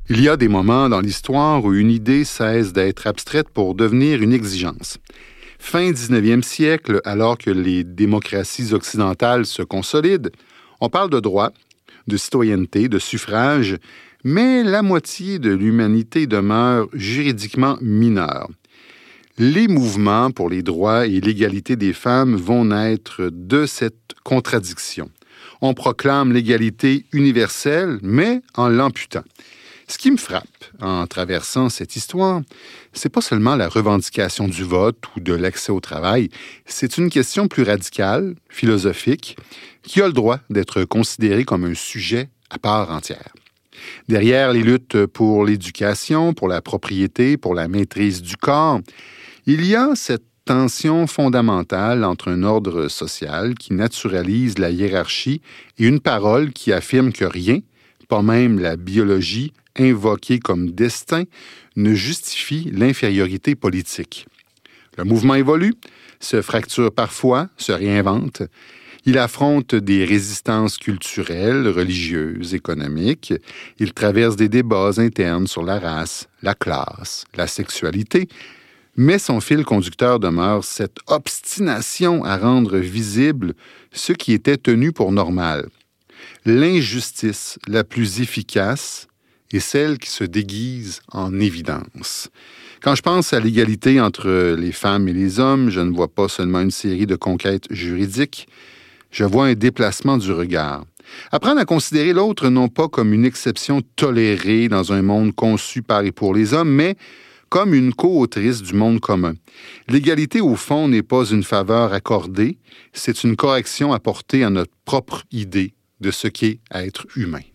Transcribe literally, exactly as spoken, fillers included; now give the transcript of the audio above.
Il y a des moments dans l'histoire où une idée cesse d'être abstraite pour devenir une exigence. Fin dix-neuvième siècle, alors que les démocraties occidentales se consolident, on parle de droit, de citoyenneté, de suffrage, mais la moitié de l'humanité demeure juridiquement mineure. Les mouvements pour les droits et l'égalité des femmes vont naître de cette contradiction. On proclame l'égalité universelle, mais en l'amputant. Ce qui me frappe en traversant cette histoire, c'est pas seulement la revendication du vote ou de l'accès au travail, c'est une question plus radicale, philosophique, qui a le droit d'être considérée comme un sujet à part entière. Derrière les luttes pour l'éducation, pour la propriété, pour la maîtrise du corps, il y a cette tension fondamentale entre un ordre social qui naturalise la hiérarchie et une parole qui affirme que rien, pas même la biologie, invoquée comme destin, ne justifie l'infériorité politique. Le mouvement évolue, se fracture parfois, se réinvente. Il affronte des résistances culturelles, religieuses, économiques. Il traverse des débats internes sur la race, la classe, la sexualité. Mais son fil conducteur demeure cette obstination à rendre visible ce qui était tenu pour normal. L'injustice la plus efficace est celle qui se déguise en évidence. Quand je pense à l'égalité entre les femmes et les hommes, je ne vois pas seulement une série de conquêtes juridiques, je vois un déplacement du regard. Apprendre à considérer l'autre non pas comme une exception tolérée dans un monde conçu par et pour les hommes, mais comme une co-autrice du monde commun. L'égalité, au fond, n'est pas une faveur accordée, c'est une correction apportée à notre propre idée de ce qu'est être humain.